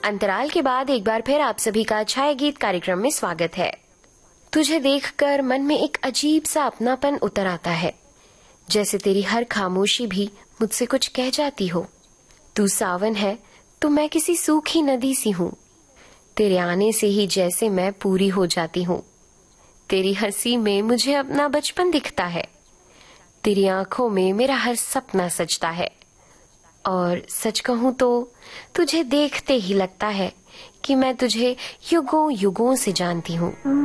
अंतराल के बाद एक बार फिर आप सभी का छाया गीत कार्यक्रम में स्वागत है। तुझे देखकर मन में एक अजीब सा अपनापन उतर आता है, जैसे तेरी हर खामोशी भी मुझसे कुछ कह जाती हो। तू सावन है तो मैं किसी सूखी नदी सी हूँ, तेरे आने से ही जैसे मैं पूरी हो जाती हूँ। तेरी हंसी में मुझे अपना बचपन दिखता है, तेरी आंखों में मेरा हर सपना सजता है। और सच कहूँ तो तुझे देखते ही लगता है कि मैं तुझे युगों युगों से जानती हूँ।